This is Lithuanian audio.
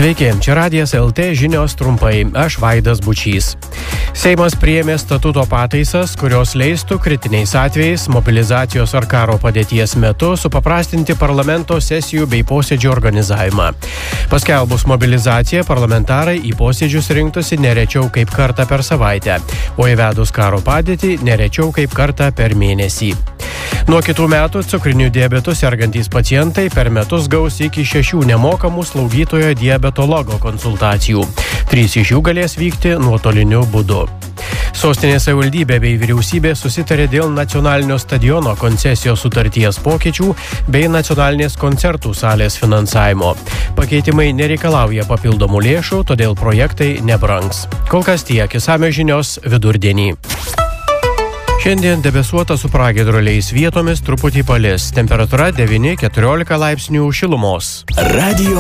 Sveiki, čia Radijas LT žinios trumpai, aš Vaidas Bučys. Seimas priėmė statuto pataisas, kurios leistų kritiniais atvejais mobilizacijos ar karo padėties metu supaprastinti parlamento sesijų bei posėdžių organizavimą. Paskelbus mobilizaciją, parlamentarai į posėdžius rinktųsi nerečiau kaip kartą per savaitę, o įvedus karo padėtį nerečiau kaip kartą per mėnesį. Nuo kitų metų cukriniu diabetu sergantys pacientai per metus gaus iki 6 nemokamų slaugytojo diabetologo konsultacijų. 3 iš jų galės vykti nuotoliniu būdu. Sostinės savivaldybė bei vyriausybė susitarė dėl nacionalinio stadiono koncesijos sutarties pokyčių bei nacionalinės koncertų salės finansavimo. Pakeitimai nereikalauja papildomų lėšų, todėl projektai nebrangs. Kol kas tiek, išsamios žinios vidurdienį. Šiandien debesuota su pragiedruliais, vietomis truputį palis. Temperatūra 9-14 laipsnių šilumos. Radio